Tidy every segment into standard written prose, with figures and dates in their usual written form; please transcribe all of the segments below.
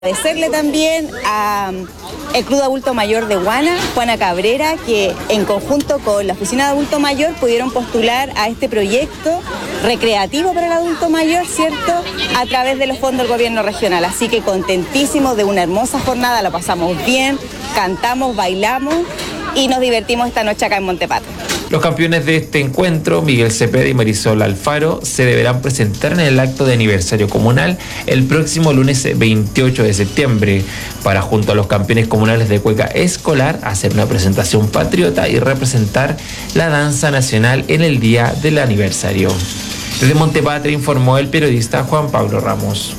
Agradecerle también al Club de Adulto Mayor de Huana, Juana Cabrera, que en conjunto con la Oficina de Adulto Mayor pudieron postular a este proyecto recreativo para el adulto mayor, ¿cierto?, a través de los fondos del gobierno regional. Así que contentísimos de una hermosa jornada, la pasamos bien, cantamos, bailamos y nos divertimos esta noche acá en Monte Patria. Los campeones de este encuentro, Miguel Cepeda y Marisol Alfaro, se deberán presentar en el acto de aniversario comunal el próximo lunes 28 de septiembre, para junto a los campeones comunales de cueca escolar hacer una presentación patriota y representar la danza nacional en el día del aniversario. Desde Monte Patria informó el periodista Juan Pablo Ramos.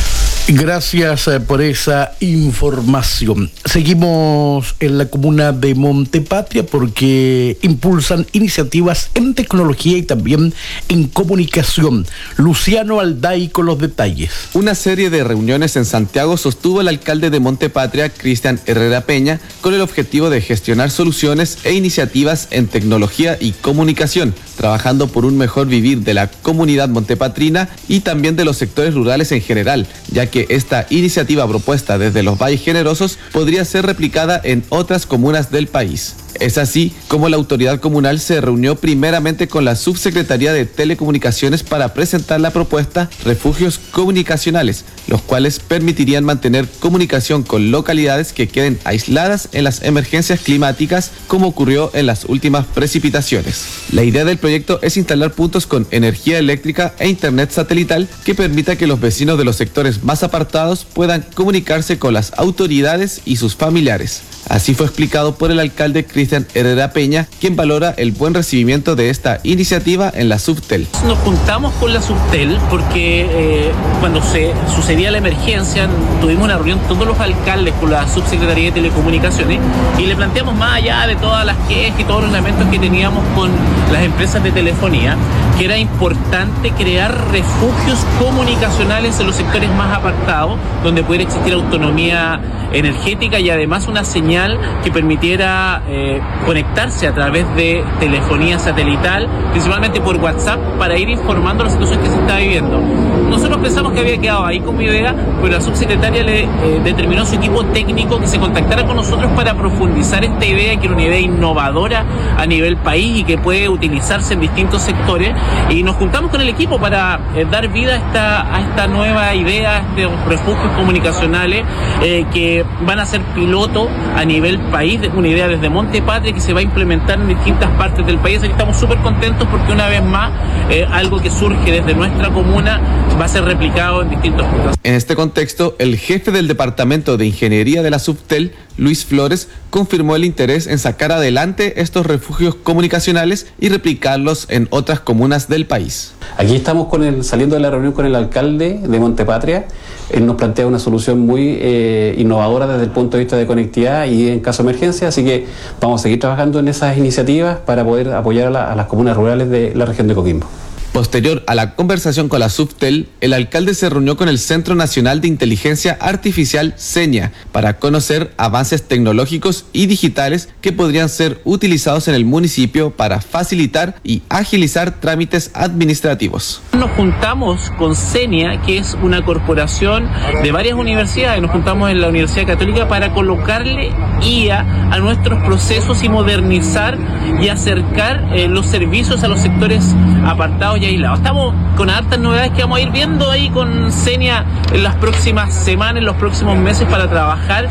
Gracias por esa información. Seguimos en la comuna de Montepatria porque impulsan iniciativas en tecnología y también en comunicación. Luciano Alday con los detalles. Una serie de reuniones en Santiago sostuvo el alcalde de Montepatria, Cristian Herrera Peña, con el objetivo de gestionar soluciones e iniciativas en tecnología y comunicación, trabajando por un mejor vivir de la comunidad montepatrina y también de los sectores rurales en general, ya que esta iniciativa propuesta desde los Valles Generosos podría ser replicada en otras comunas del país. Es así como la autoridad comunal se reunió primeramente con la Subsecretaría de Telecomunicaciones para presentar la propuesta Refugios Comunicacionales, los cuales permitirían mantener comunicación con localidades que queden aisladas en las emergencias climáticas, como ocurrió en las últimas precipitaciones. La idea del proyecto es instalar puntos con energía eléctrica e internet satelital que permita que los vecinos de los sectores más apartados puedan comunicarse con las autoridades y sus familiares. Así fue explicado por el alcalde Cristian Herrera Peña, quien valora el buen recibimiento de esta iniciativa en la Subtel. Nos juntamos con la Subtel porque cuando se sucedía la emergencia tuvimos una reunión todos los alcaldes con la Subsecretaría de Telecomunicaciones y le planteamos, más allá de todas las quejas y todos los lamentos que teníamos con las empresas de telefonía, que era importante crear refugios comunicacionales en los sectores más apartados, donde pudiera existir autonomía energética y además una señal que permitiera conectarse a través de telefonía satelital, principalmente por WhatsApp, para ir informando la situación que se está viviendo. Nosotros pensamos que había quedado ahí como idea, pero la subsecretaria le determinó a su equipo técnico que se contactara con nosotros para profundizar esta idea, que era una idea innovadora a nivel país y que puede utilizarse en distintos sectores, y nos juntamos con el equipo para dar vida a esta nueva idea, estos refugios comunicacionales que van a ser piloto a nivel país, una idea desde Montepatria que se va a implementar en distintas partes del país. Aquí estamos súper contentos porque una vez más algo que surge desde nuestra comuna va a ser replicado en distintos puntos. En este contexto, el jefe del Departamento de Ingeniería de la Subtel, Luis Flores, confirmó el interés en sacar adelante estos refugios comunicacionales y replicarlos en otras comunas del país. Aquí estamos saliendo de la reunión con el alcalde de Montepatria. Él nos plantea una solución muy innovadora desde el punto de vista de conectividad y en caso de emergencia, así que vamos a seguir trabajando en esas iniciativas para poder apoyar a las comunas rurales de la región de Coquimbo. Posterior a la conversación con la Subtel, el alcalde se reunió con el Centro Nacional de Inteligencia Artificial, CENIA, para conocer avances tecnológicos y digitales que podrían ser utilizados en el municipio para facilitar y agilizar trámites administrativos. Nos juntamos con CENIA, que es una corporación de varias universidades. Nos juntamos en la Universidad Católica para colocarle IA a nuestros procesos y modernizar y acercar los servicios a los sectores apartados y aislados. Estamos con hartas novedades que vamos a ir viendo ahí con CENIA en las próximas semanas, en los próximos meses, para trabajar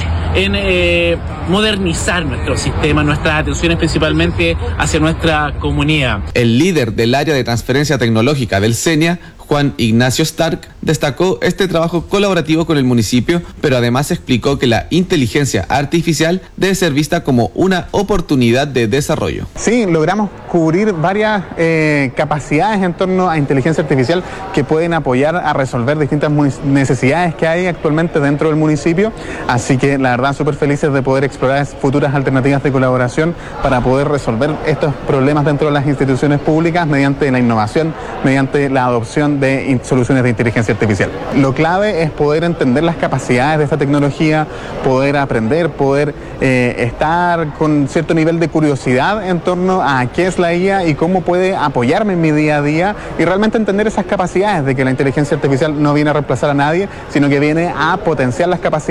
en modernizar nuestro sistema, nuestras atenciones principalmente hacia nuestra comunidad. El líder del área de transferencia tecnológica del CENIA, Juan Ignacio Stark, destacó este trabajo colaborativo con el municipio, pero además explicó que la inteligencia artificial debe ser vista como una oportunidad de desarrollo. Sí, logramos cubrir varias capacidades en torno a inteligencia artificial que pueden apoyar a resolver distintas necesidades que hay actualmente dentro del municipio, así que la verdad súper felices de poder explorar futuras alternativas de colaboración para poder resolver estos problemas dentro de las instituciones públicas mediante la innovación, mediante la adopción de soluciones de inteligencia inteligencia artificial. Lo clave es poder entender las capacidades de esta tecnología, poder aprender, poder estar con cierto nivel de curiosidad en torno a qué es la IA y cómo puede apoyarme en mi día a día, y realmente entender esas capacidades de que la inteligencia artificial no viene a reemplazar a nadie, sino que viene a potenciar las capacidades